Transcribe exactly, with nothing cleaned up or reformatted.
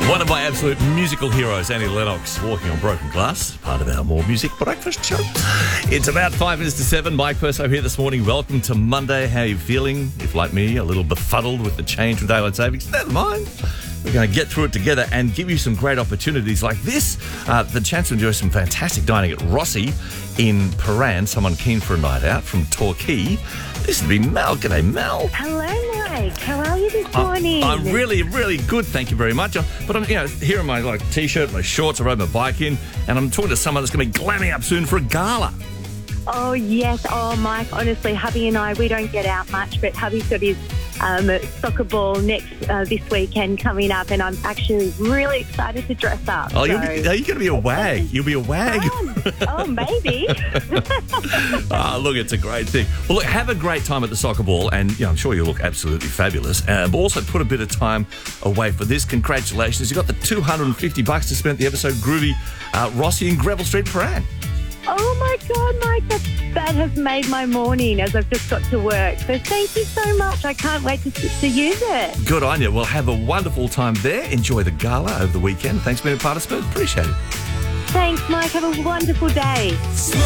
One of my absolute musical heroes, Annie Lennox, Walking on Broken Glass, part of our More Music Breakfast show. It's about five minutes to seven. Mike Perso here this morning. Welcome to Monday. How are you feeling? If, like me, a little befuddled with the change from daylight savings, never mind. We're going to get through it together and give you some great opportunities like this. Uh, the chance to enjoy some fantastic dining at Rossi in Paran. Someone keen for a night out from Torquay. This would be Mel. G'day, Mel. Hello, Mike. How are you this morning? I'm, I'm really, really good, thank you very much. But I'm, you know, here in my like t-shirt, my shorts. I rode my bike in, and I'm talking to someone that's going to be glamming up soon for a gala. Oh, yes. Oh, Mike, honestly, hubby and I, we don't get out much, but hubby's got his um, soccer ball next uh, this weekend coming up, and I'm actually really excited to dress up. Oh, so. you'll be, are you going to be a wag? You'll be a wag? Oh, oh maybe. Ah, look, it's a great thing. Well, look, have a great time at the soccer ball, and you know, I'm sure you'll look absolutely fabulous. Uh, but also put a bit of time away for this. Congratulations. You got the two hundred fifty bucks to spend at the episode Groovy uh, Rossi in Greville Street, Paran. Oh, my God, Mike, that, that has made my morning as I've just got to work. So thank you so much. I can't wait to, to use it. Good on you. Well, have a wonderful time there. Enjoy the gala over the weekend. Thanks for being a part of Spurs. Appreciate it. Thanks, Mike. Have a wonderful day.